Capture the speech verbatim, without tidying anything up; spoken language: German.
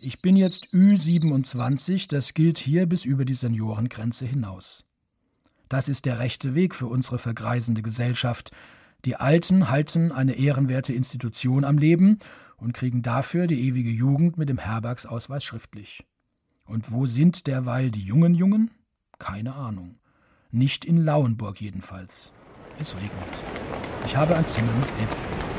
Ich bin jetzt Ü siebenundzwanzig, das gilt hier bis über die Seniorengrenze hinaus. Das ist der rechte Weg für unsere vergreisende Gesellschaft. Die Alten halten eine ehrenwerte Institution am Leben und kriegen dafür die ewige Jugend mit dem Herbergsausweis schriftlich. Und wo sind derweil die jungen Jungen? Keine Ahnung. Nicht in Lauenburg jedenfalls. Es regnet. Ich habe ein Zimmer mit Elbe.